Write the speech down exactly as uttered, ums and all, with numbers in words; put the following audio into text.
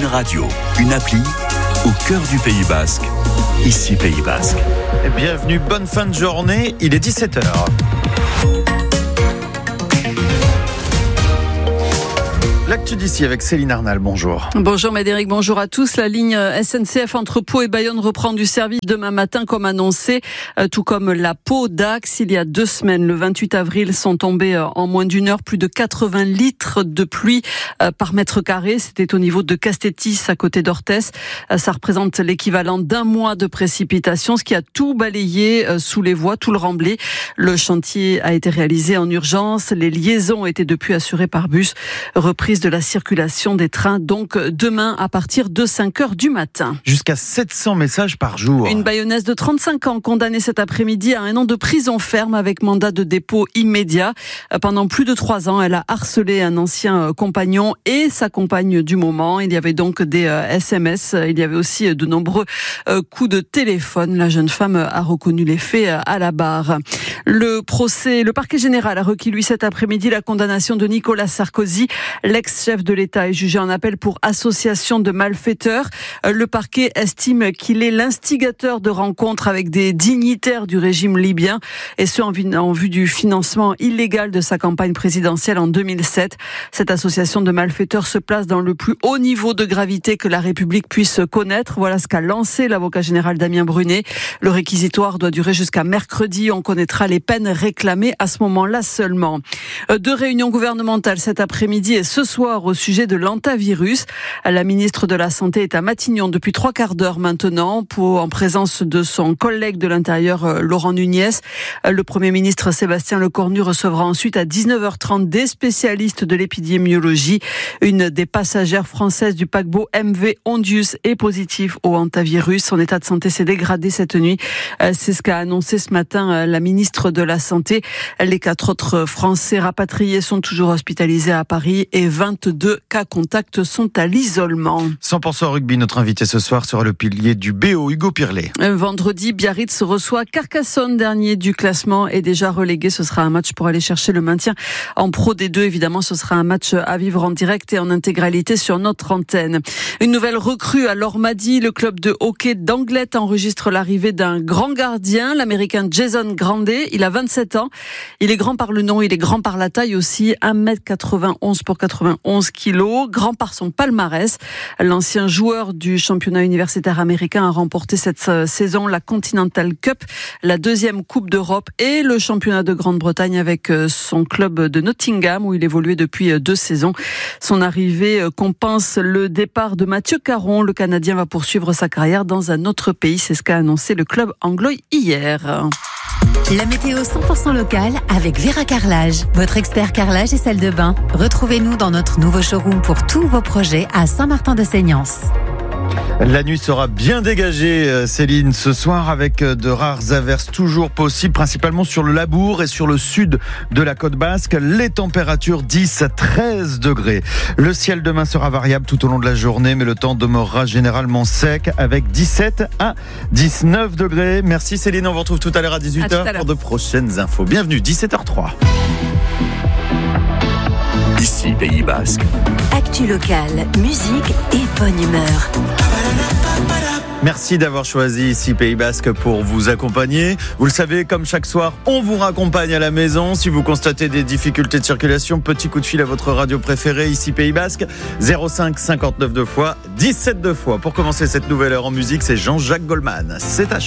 radio, une appli au cœur du Pays Basque, ici Pays Basque. Bienvenue, bonne fin de journée, il est dix-sept heures. L'actu d'ici avec Céline Arnal, bonjour. Bonjour Médéric, bonjour à tous. La ligne S N C F entre Pau et Bayonne reprend du service demain matin comme annoncé, tout comme la Pau Dax. Il y a deux semaines, le vingt-huit avril, sont tombés en moins d'une heure plus de quatre-vingts litres de pluie par mètre carré. C'était au niveau de Castétis à côté d'Orthès. Ça représente l'équivalent d'un mois de précipitation, ce qui a tout balayé sous les voies, tout le remblai. Le chantier a été réalisé en urgence. Les liaisons étaient depuis assurées par bus. Reprise de la circulation des trains, donc demain à partir de cinq heures du matin. Jusqu'à sept cents messages par jour. Une bayonnaise de trente-cinq ans condamnée cet après-midi à un an de prison ferme avec mandat de dépôt immédiat. Pendant plus de trois ans, elle a harcelé un ancien compagnon et sa compagne du moment. Il y avait donc des S M S, il y avait aussi de nombreux coups de téléphone. La jeune femme a reconnu les faits à la barre. Le procès, le parquet général a requis lui cet après-midi la condamnation de Nicolas Sarkozy. L'ex-chef de l'État est jugé en appel pour association de malfaiteurs. Le parquet estime qu'il est l'instigateur de rencontres avec des dignitaires du régime libyen, et ce en vue, en vue du financement illégal de sa campagne présidentielle en deux mille sept. Cette association de malfaiteurs se place dans le plus haut niveau de gravité que la République puisse connaître. Voilà ce qu'a lancé l'avocat général Damien Brunet. Le réquisitoire doit durer jusqu'à mercredi. On connaîtra les peines réclamées à ce moment-là seulement. Deux réunions gouvernementales cet après-midi et ce soir au sujet de l'hantavirus. La ministre de la Santé est à Matignon depuis trois quarts d'heure maintenant, pour, en présence de son collègue de l'Intérieur Laurent Nunez. Le Premier ministre Sébastien Lecornu recevra ensuite à dix-neuf heures trente des spécialistes de l'épidémiologie. Une des passagères françaises du paquebot M V Ondius est positive au hantavirus. Son état de santé s'est dégradé cette nuit. C'est ce qu'a annoncé ce matin la ministre de la Santé. Les quatre autres Français rapatriés sont toujours hospitalisés à Paris et vingt-deux cas contacts sont à l'isolement. cent pour cent rugby, notre invité ce soir sera le pilier du B O, Hugo Pirlet. Vendredi, Biarritz reçoit Carcassonne, dernier du classement et déjà relégué. Ce sera un match pour aller chercher le maintien en Pro D deux. Évidemment, ce sera un match à vivre en direct et en intégralité sur notre antenne. Une nouvelle recrue à l'Ormadi. Le club de hockey d'Anglet enregistre l'arrivée d'un grand gardien, l'Américain Jason Grande. Il a vingt-sept ans. Il est grand par le nom, il est grand par la taille aussi. un mètre quatre-vingt-onze pour quatre-vingt-onze kilos, grand par son palmarès. L'ancien joueur du championnat universitaire américain a remporté cette saison la Continental Cup, la deuxième Coupe d'Europe et le championnat de Grande-Bretagne avec son club de Nottingham où il évoluait depuis deux saisons. Son arrivée compense le départ de Mathieu Caron. Le Canadien va poursuivre sa carrière dans un autre pays. C'est ce qu'a annoncé le club anglo hier. La météo cent pour cent locale avec Vera Carrelage, votre expert carrelage et salle de bain. Retrouvez-nous dans notre nouveau showroom pour tous vos projets à Saint-Martin-de-Seignance. La nuit sera bien dégagée, Céline, ce soir avec de rares averses toujours possibles, principalement sur le Labour et sur le sud de la côte basque. Les températures dix à treize degrés. Le ciel demain sera variable tout au long de la journée, mais le temps demeurera généralement sec avec dix-sept à dix-neuf degrés. Merci Céline, on vous retrouve tout à l'heure à dix-huit heures pour de prochaines infos. Bienvenue, dix-sept heures trois. Ici Pays Basque. Actu locale, musique et bonne humeur. Merci d'avoir choisi ici Pays Basque pour vous accompagner. Vous le savez, comme chaque soir, on vous raccompagne à la maison. Si vous constatez des difficultés de circulation, petit coup de fil à votre radio préférée ici Pays Basque. zéro cinq cinquante-neuf deux fois, dix-sept deux fois. Pour commencer cette nouvelle heure en musique, c'est Jean-Jacques Goldman. C'est à